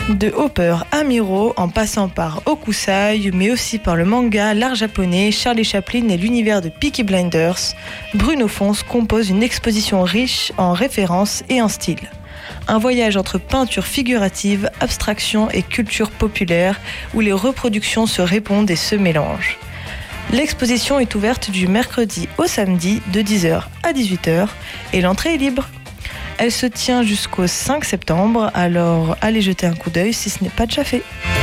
De Hopper à Miro, en passant par Hokusai, mais aussi par le manga, l'art japonais, Charlie Chaplin et l'univers de Peaky Blinders, Bruno Fons compose une exposition riche en références et en style. Un voyage entre peinture figurative, abstraction et culture populaire, où les reproductions se répondent et se mélangent. L'exposition est ouverte du mercredi au samedi de 10h à 18h et l'entrée est libre. Elle se tient jusqu'au 5 septembre, alors allez jeter un coup d'œil si ce n'est pas déjà fait.